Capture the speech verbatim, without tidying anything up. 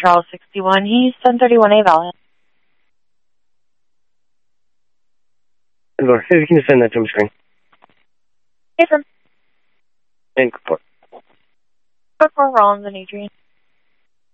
Charles sixty-one East, ten thirty-one A Valiant. If you can just send that to my screen. Hey, sir. And report. Report Rollins and Adrian.